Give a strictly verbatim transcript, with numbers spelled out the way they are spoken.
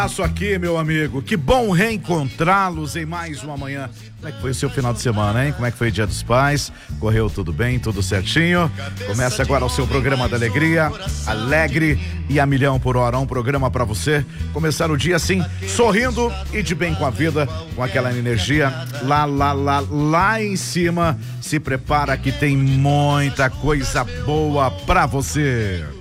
Abraço aqui, meu amigo. Que bom reencontrá-los em mais uma manhã. Como é que foi o seu final de semana, hein? Como é que foi o Dia dos Pais? Correu tudo bem, tudo certinho? Começa agora o seu programa da alegria, alegre e a milhão por hora. Um programa pra você começar o dia assim, sorrindo e de bem com a vida, com aquela energia lá, lá, lá, lá em cima. Se prepara que tem muita coisa boa pra você.